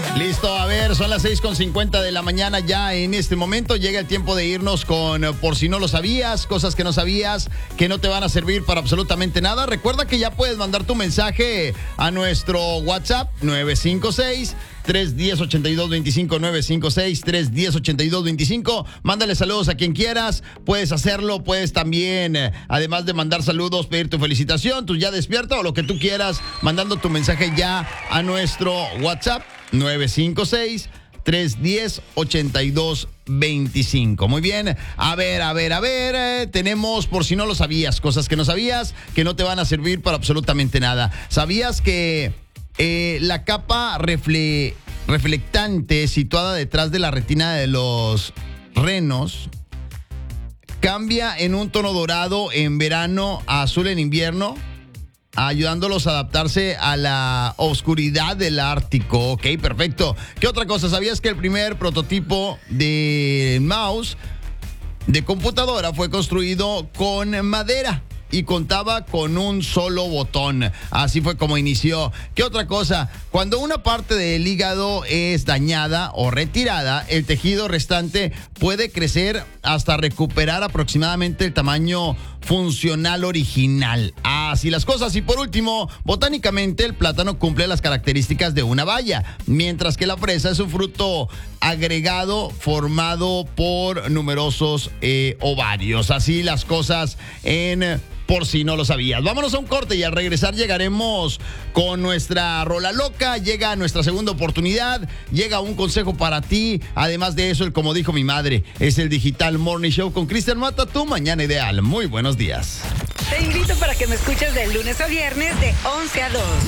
Listo, a ver, son las 6:50 de la mañana ya en este momento. Llega el tiempo de irnos con por si no lo sabías, cosas que no sabías, que no te van a servir para absolutamente nada. Recuerda que ya puedes mandar tu mensaje a nuestro WhatsApp 956-310-8225, 956-310-8225. Mándale saludos a quien quieras. Puedes hacerlo, puedes también, además de mandar saludos, pedir tu felicitación, tu ya despierta o lo que tú quieras, mandando tu mensaje ya a nuestro WhatsApp 956-310-8225. Muy bien, a ver, tenemos por si no lo sabías, cosas que no sabías, que no te van a servir para absolutamente nada. ¿Sabías que la capa reflectante situada detrás de la retina de los renos cambia en un tono dorado en verano a azul en invierno, ayudándolos a adaptarse a la oscuridad del Ártico? Ok, perfecto. ¿Qué otra cosa? ¿Sabías que el primer prototipo de mouse de computadora fue construido con madera y contaba con un solo botón? Así fue como inició. ¿Qué otra cosa? Cuando una parte del hígado es dañada o retirada, el tejido restante puede crecer hasta recuperar aproximadamente el tamaño funcional original. Así las cosas. Y por último, botánicamente el plátano cumple las características de una baya, mientras que la fresa es un fruto agregado formado por numerosos ovarios. Así las cosas en por si no lo sabías. Vámonos a un corte y al regresar llegaremos con nuestra rola loca. Llega nuestra segunda oportunidad, llega un consejo para ti. Además de eso, el como dijo mi madre, es el Digital Morning Show con Cristian Mata, tu mañana ideal. Muy buenos días. Te invito para que me escuches de lunes a viernes de 11 a 2.